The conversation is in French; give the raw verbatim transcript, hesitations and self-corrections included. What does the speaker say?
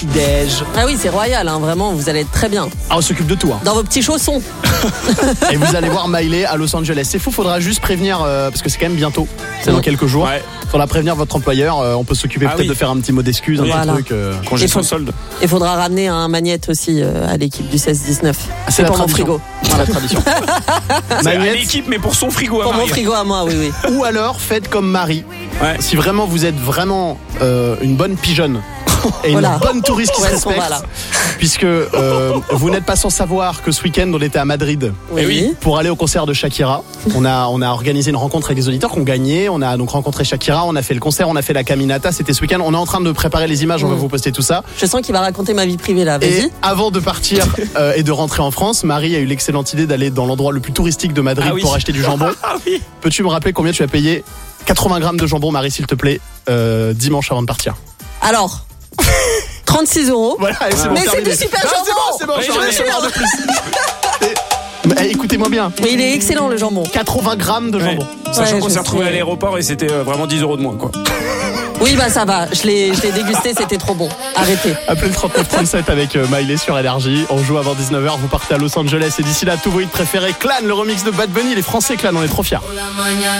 petit-déj. Ah oui, c'est royal, hein, vraiment, vous allez être très bien. Ah, on s'occupe de tout. Hein. Dans vos petits chaussons. Et vous allez voir Miley à Los Angeles. C'est fou, faudra juste prévenir, euh, parce que c'est quand même bientôt, c'est dans quelques jours. Ouais. Faudra prévenir votre employeur, euh, on peut s'occuper Ah peut-être oui. de faire un petit mot d'excuse, un Voilà. petit truc. Euh... Congé sans faut- solde. Il faudra ramener un magnète aussi euh, à l'équipe du seize dix-neuf. C'est C'est la pour mon tradition. frigo. C'est la tradition. C'est à Magnette. l'équipe, mais pour son frigo à Pour mon Marie. frigo à moi, oui, oui. Ou alors faites comme Marie. Ouais. Si vraiment vous êtes vraiment euh, une bonne pigeonne et une Voilà. bonne touriste qui Où se est-ce qu'on respecte, va, là puisque euh, vous n'êtes pas sans savoir que ce week-end on était à Madrid Oui. Eh oui. pour aller au concert de Shakira. On a on a organisé une rencontre avec des auditeurs qui ont gagné. On a donc rencontré Shakira, on a fait le concert, on a fait la caminata. C'était ce week-end. On est en train de préparer les images. On va Mm. vous poster tout ça. Je sens qu'il va raconter ma vie privée là, Et vas-y. avant de partir euh, et de rentrer en France, Marie a eu l'excellente idée d'aller dans l'endroit le plus touristique de Madrid Ah oui. pour acheter du jambon. Ah oui. Peux-tu me rappeler combien tu as payé quatre-vingts grammes de jambon, Marie, s'il te plaît, euh, dimanche avant de partir? Alors, trente-six euros. Voilà, et c'est bon, Mais c'est terminé. du super Ah, jambon. C'est bon, c'est bon, Oui, j'en j'en ai ai rien de plus. Et- eh, écoutez-moi bien, Mais il est excellent le jambon. quatre-vingts grammes de Ouais. jambon. Sachant Ouais, qu'on je s'est retrouvé sais. à l'aéroport et c'était euh, vraiment dix euros de moins, quoi. Oui, bah ça va. Je l'ai, je l'ai dégusté, c'était trop bon. Arrêtez. Appelez le trente-neuf trente-sept avec euh, Miley sur Énergie. On joue avant dix-neuf heures, vous partez à Los Angeles et d'ici là, tous vos hits préférés. Clan, le remix de Bad Bunny, les Français Clan, on est trop fiers.